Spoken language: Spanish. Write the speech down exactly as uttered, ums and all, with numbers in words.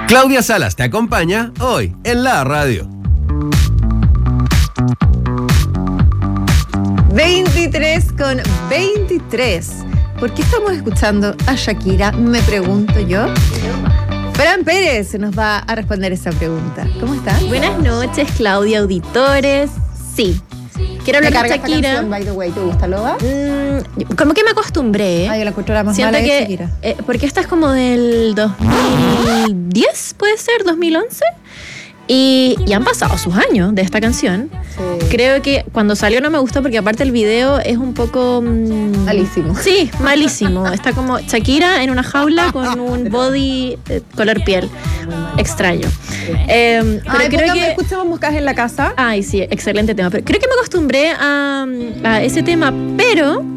Claudia Salas te acompaña hoy en la radio. veintitrés con veintitrés. ¿Por qué estamos escuchando a Shakira? Me pregunto yo. Fran Pérez nos va a responder esa pregunta. ¿Cómo estás? Buenas noches, Claudia, auditores. Sí. Quiero hablar de Shakira. Esta canción, by the way, ¿te gusta, Loba? Mm, como que me acostumbré. ¿eh? Ah, yo la encuentro la más Siento mala que, de Shakira. Eh, porque esta es como del dos mil diez, puede ser, dos mil once. Y, y han pasado sus años de esta canción. Sí. Creo que cuando salió no me gustó porque aparte el video es un poco... Mmm, malísimo. Sí, malísimo. Está como Shakira en una jaula con un body eh, color piel. Extraño. Eh, pero Ay, creo que... escuchamos Moscas en la casa. Ay, sí, excelente tema. Pero creo que me acostumbré a, a ese tema, pero...